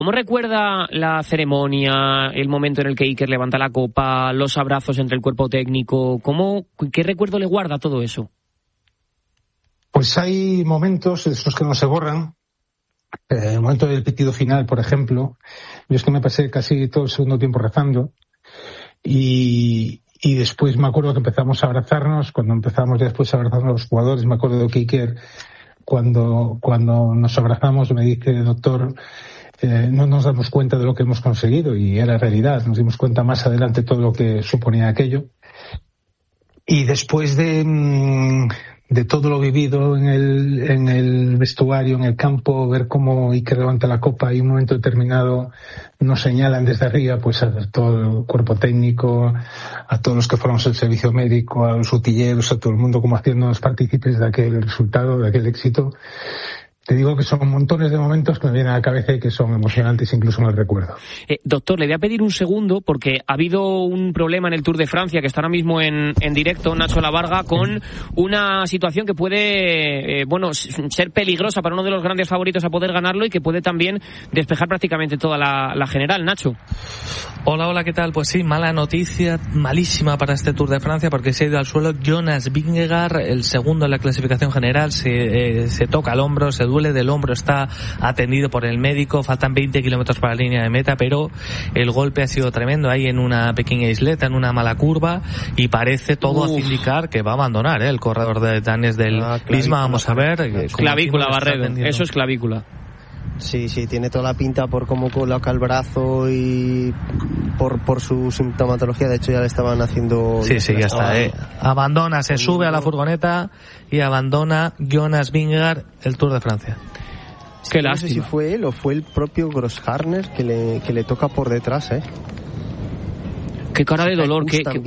¿Cómo recuerda la ceremonia, el momento en el que Iker levanta la copa, los abrazos entre el cuerpo técnico? ¿Qué recuerdo le guarda todo eso? Pues hay momentos, esos que no se borran. El momento del pitido final, por ejemplo. Yo es que me pasé casi todo el segundo tiempo rezando. Y después me acuerdo que empezamos a abrazarnos. Cuando empezamos después a abrazarnos a los jugadores, me acuerdo que Iker, cuando nos abrazamos, me dice: doctor, no nos damos cuenta de lo que hemos conseguido, y era realidad. Nos dimos cuenta más adelante todo lo que suponía aquello. Y después de todo lo vivido en el vestuario, en el campo, ver cómo Iker levanta la copa y en un momento determinado nos señalan desde arriba, pues a todo el cuerpo técnico, a todos los que formamos el servicio médico, a los utilleros, a todo el mundo, como haciéndonos partícipes de aquel resultado, de aquel éxito. Te digo que son montones de momentos que me vienen a la cabeza y que son emocionantes, incluso en el recuerdo. Doctor, le voy a pedir un segundo, porque ha habido un problema en el Tour de Francia, que está ahora mismo en directo, Nacho Lavarga, con una situación que puede ser peligrosa para uno de los grandes favoritos a poder ganarlo, y que puede también despejar prácticamente toda la general. Nacho. Hola, ¿qué tal? Pues sí, mala noticia, malísima para este Tour de Francia, porque se ha ido al suelo Jonas Vingegaard, el segundo en la clasificación general. Se toca el hombro, se duele del hombro, está atendido por el médico, faltan 20 kilómetros para la línea de meta, pero el golpe ha sido tremendo ahí en una pequeña isleta, en una mala curva, y parece todo hace indicar que va a abandonar el corredor de Danes del Visma. Vamos a ver. Clavícula, Barredo, eso es clavícula. Sí, tiene toda la pinta por cómo coloca el brazo y por su sintomatología. De hecho, ya le estaban haciendo... Sí, ya está. Abandona, se sube a la furgoneta y abandona Jonas Vingegaard el Tour de Francia. Qué lástima. No sé si fue él o fue el propio Grosshartner que le toca por detrás, Qué cara de dolor,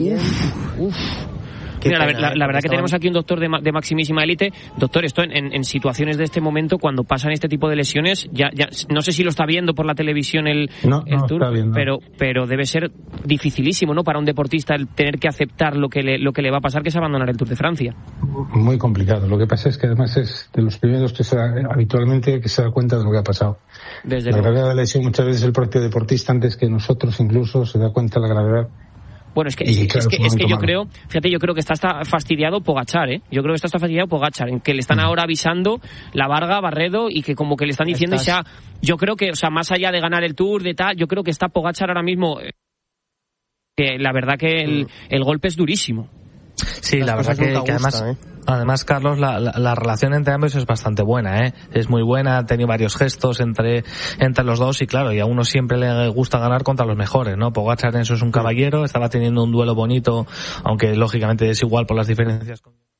Mira, la verdad que tenemos aquí un doctor de maximísima élite. Doctor, esto en situaciones de este momento, cuando pasan este tipo de lesiones, ya no sé si lo está viendo por la televisión el Tour, está viendo. pero debe ser dificilísimo, ¿no?, para un deportista el tener que aceptar lo que le va a pasar, que es abandonar el Tour de Francia. Muy complicado. Lo que pasa es que además es de los primeros que habitualmente se da cuenta de lo que ha pasado. La gravedad de la lesión, muchas veces el propio deportista, antes que nosotros incluso, se da cuenta de la gravedad. Bueno, es que yo creo, fíjate, yo creo que está fastidiado Pogačar, Yo creo que está fastidiado Pogačar, en que le están ahora avisando Lavarga, Barredo, y que como que le están diciendo, yo creo que, más allá de ganar el Tour, de tal, yo creo que está Pogačar ahora mismo, que la verdad que el golpe es durísimo. Sí, la verdad que además, Carlos, la relación entre ambos es bastante buena, es muy buena. Ha tenido varios gestos entre los dos, y claro, y a uno siempre le gusta ganar contra los mejores, ¿no? Pogačar en eso es un caballero, estaba teniendo un duelo bonito, aunque lógicamente es igual por las diferencias.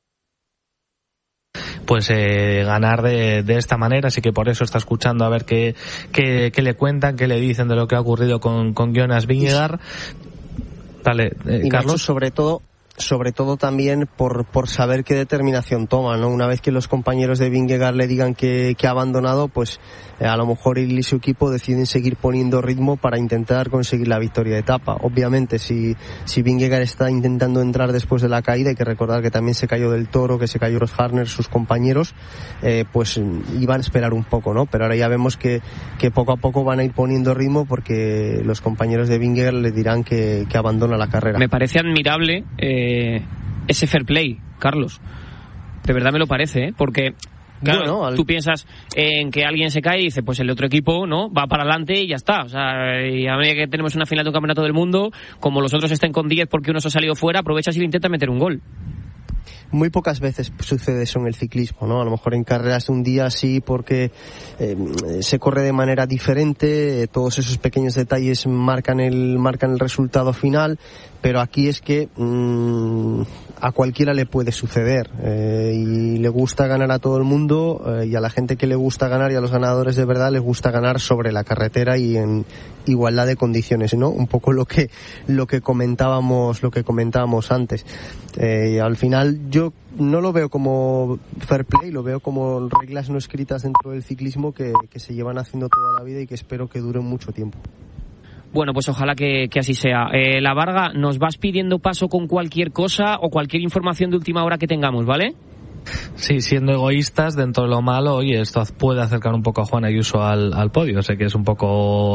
Pues ganar de esta manera, así que por eso está escuchando a ver qué le cuentan, qué le dicen de lo que ha ocurrido con Jonas Vingegaard. Dale, Carlos. Nacho, sobre todo también por saber qué determinación toma, ¿no? Una vez que los compañeros de Vingegaard le digan que ha abandonado, pues a lo mejor él y su equipo deciden seguir poniendo ritmo para intentar conseguir la victoria de etapa. Obviamente, si Vingegaard está intentando entrar después de la caída, hay que recordar que también se cayó del Toro, que se cayó Grosshartner, sus compañeros, pues iban a esperar un poco, ¿no? Pero ahora ya vemos que poco a poco van a ir poniendo ritmo, porque los compañeros de Vingegaard le dirán que abandona la carrera. Me parece admirable ese fair play, Carlos. De verdad me lo parece, porque claro, tú piensas en que alguien se cae y dice, pues el otro equipo no va para adelante y ya está. O sea, y a medida que tenemos una final de un campeonato del mundo, como los otros estén con 10 porque uno se ha salido fuera, aprovechas y le intenta meter un gol. Muy pocas veces sucede eso en el ciclismo, ¿no? A lo mejor en carreras de un día sí, porque se corre de manera diferente, todos esos pequeños detalles marcan el resultado final, pero aquí es que a cualquiera le puede suceder, y le gusta ganar a todo el mundo, y a la gente que le gusta ganar y a los ganadores de verdad les gusta ganar sobre la carretera y en igualdad de condiciones, ¿no? Un poco lo que comentábamos antes. Al final yo no lo veo como fair play, lo veo como reglas no escritas dentro del ciclismo que se llevan haciendo toda la vida y que espero que duren mucho tiempo. Bueno, pues ojalá que así sea. Lavarga, nos vas pidiendo paso con cualquier cosa o cualquier información de última hora que tengamos, ¿vale? Sí, siendo egoístas dentro de lo malo, oye, esto puede acercar un poco a Juan Ayuso al podio. Sé que es un poco